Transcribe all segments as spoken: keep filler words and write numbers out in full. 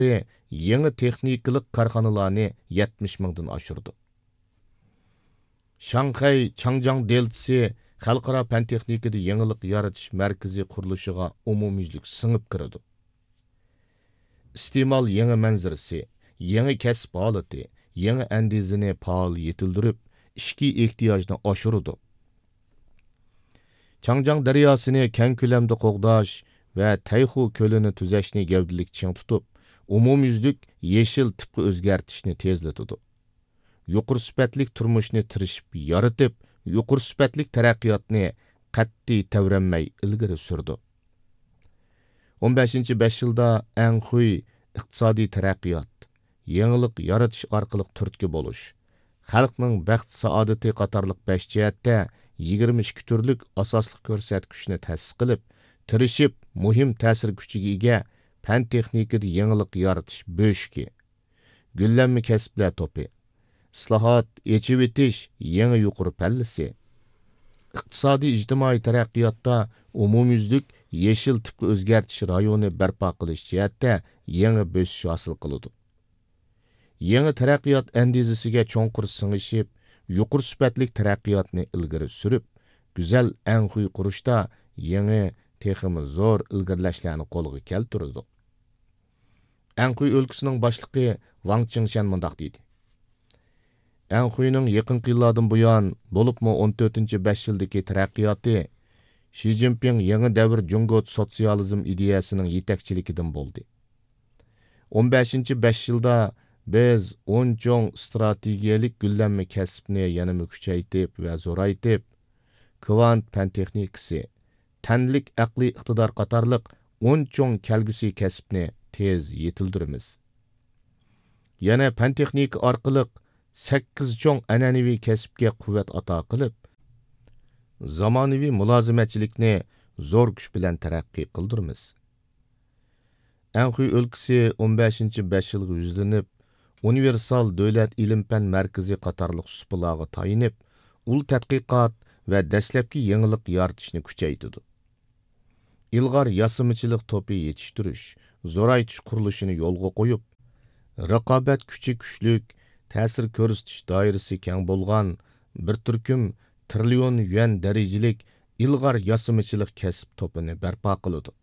yangi texnikalik korxonalarni yetmish mingdan oshirdi. Shanxay Changjiang deltasi xalqaro fan texnikada yangilik yaratish markazi qurilishiga umumyuzlik singib kiradi. İstemal yangi manzarasi, yangi kasb holati, yangi andizini faol yetildirib, ishki ehtiyojni oshiradi. Changjiang daryosini keng ko'lamda qo'g'dash va Tayxu ko'lini tuzashni gavdalik ching tutib, umumyuzlik yeshil tipga o'zgartishni tezlatadi. Yuqori sifatlik turmushni tirishib yaratib, yuqori sifatlik taraqqiyotni qat'iy tavranmay ilgari surdi. o'n beshinchi besh yilda eng xuy iqtisodiy taraqqiyot, yangilik yaratish orqali turtki bo'lish, xalqning baxt saodati qatorliq besh jihatda yigirma ikki turlik asosli ko'rsatkichni ta'sis qilib, tirishib muhim ta'sir kuchiga ega fan texnikada yangilik yaratish bo'shki, gullanma kasblar to'pi, islohot, echib etish yangi yuqori pallasi, iqtisodiy ijtimoiy taraqqiyotda umumyuzlik yeshil tipga o'zgartish rayoni barpo qilish jihatda yangi bo'sish hosil qiladi. Yangi taraqqiyot andizasiga cho'nqur singishib, yuqori sifatlik taraqqiyotni ilgari surib, go'zal anxuy qurishda yangi texmi zo'r ilgirlashlarni qo'lga keltirdi. Anxuy o'lkasining boshlig'i Wang Qingshan mundaq deydi. Anxuyning yaqinqi yillardan buyon bo'libmi o'n to'rtinchi besh yildagi taraqqiyoti Xi Jinping yangi davr Jungo sotsializm ideyasining yetakchiligidan bo'ldi. o'n beshinchi besh yilda biz o'n cho'ng strategiyalik gullanma kasbni yanada kuchaytirib va zo'raytirib, kvant fan texnikasi, tanlik aqliy iqtidor qatorliq o'n cho'ng kelgusi kasbni tez yetildiramiz. Yana fan texnika orqali sakkiz cho'ng an'anaviy kasbga quvvat ato qilib, zamonaviy mulozimatchilikni zo'r kuch bilan taraqqiy qildiramiz. Anxuy o'lkasi o'n beshinchi besh yilga yuzlanib, universal davlat ilm-fan markazi qatorliq supalarga tayinib, ul tadqiqot va dastlabki yangilik yaratishni kuchaytirdi. Ilg'or yasamachilik to'pi yetishtirish, zo'raytish qurilishini yo'lga qo'yib, raqobat kuchi kuchlik, ta'sir ko'rsatish doirasi keng bo'lgan bir turkum trillion yuan darajalik ilg'or yasamachilik kasb to'pini barpo qildi.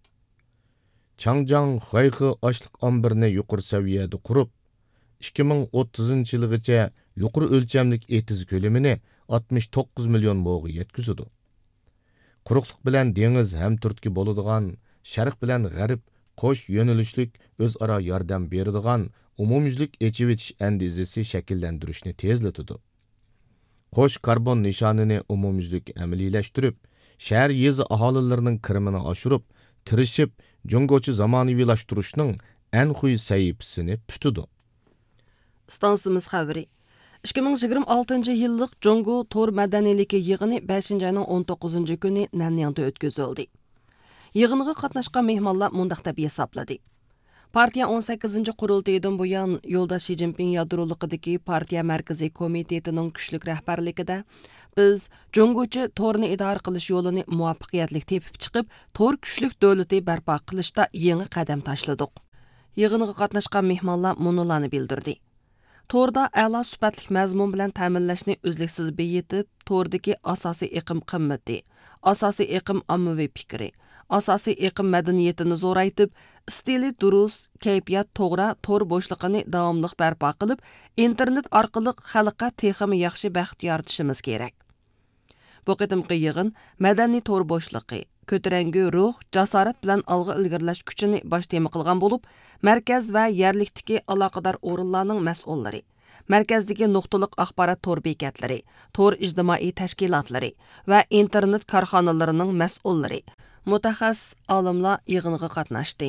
Changjiang Huayhe ochliq ombirini yuqori saviyada qurib, ikki ming o'ttizinchi yilgacha yuqori o'lchamlik etiz ko'lamini oltmish to'qqiz million mo'ga yetkazdi. Quruqliq bilan dengiz ham turtki bo'ladigan, sharq bilan g'arb qo'sh yo'nalishlik o'zaro yordam beradigan umumyuzlik echib etish andizasi shakllantirishni tezlatdi. Qo'sh karbon nishonini umumyuzlik amaliylashtirib, shahar yezi aholilarining kirimini oshirib, tirishib, jungochi zamonaviylashtirishning anxuy sayifisini putdi. Stansimiz xabari. ikki ming yigirma oltinchi yillik Jungo Tor madaniyaligi yig'ini beshinchi oyning o'n to'qqizinchi kuni Nanyangda o'tkazildi. Yig'inga qatnashgan mehmonlar mundaq deb hisobladi. Partiya o'n sakkizinchi qurultaydan buyon Yo'ldosh Xi Jinping yadroligidagi partiya markaziy komitetining kuchli rahbarligida biz Jungochi Torni idora qilish yo'lini muvaffaqiyatli tepib chiqib, Tor kuchli davlati barpo qilishda yangi qadam tashladik. Yig'inga qatnashgan mehmonlar munolarni bildirdi. Torda a'lo sifatli mazmun bilan ta'minlashni uzluksiz beyitib, Tordagi asosiy iqim qimmati, asosiy iqim ommaviy fikri, asosiy iqim madaniyatini zo'raytib, stili durust, kayfiyat to'g'ri Tor bo'shliqini davomli barpo qilib, internet orqali xalqqa texmi yaxshi baxt yaratishimiz kerak. Bu qitimqi yig'in madaniy Tor bo'shliqi, ko'tarangi ruh, jasorat bilan olg'a ilgirlash kuchini bosh tema qilgan bo'lib, markaz va yerlikdagi aloqador o'rinlarning mas'ullari, markazdagi nuqtaliq axborot tor bekatlari, tor ijtimoiy tashkilotlari va internet korxonalarining mas'ullari, mutaxassis olimlar yig'inga qatnashdi.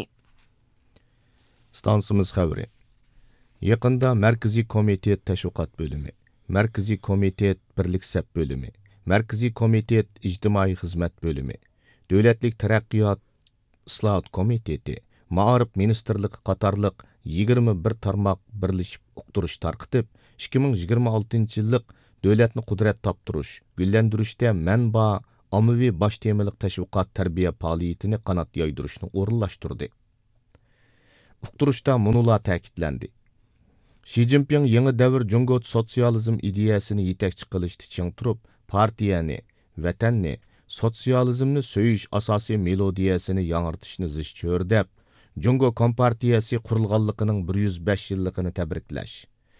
Stansimiz xabari. Yaqinda Markaziy komitet tashviqot bo'limi, Markaziy komitet birlik sap bo'limi, Markaziy komitet ijtimoiy xizmat bo'limi, Davlatlik taraqqiyot islohot komiteti, Ma'arif ministrligi qatorliq yigirma bir tarmoq birlashib uqtirish tarqitib, ikki ming yigirma oltinchi yillik davlatni qudrat toptirish, gullantirishda manba, ommaviy bosh temalik tashviqot tarbiya faoliyatini qanot yoydirishni o'rinlashtirdi. uqtirishda munular ta'kidlandi. Xi Jinping yangi davr Jungo sotsializm ideyasini yetakchi qilishda ching turib, partiyani, vatanni, sotsializmni söyish asosiy melodiyasini yangirtishni zish ko'rdab, Jungo Kompartiyasi qurilganligining bir yuz besh yilligini tabriklash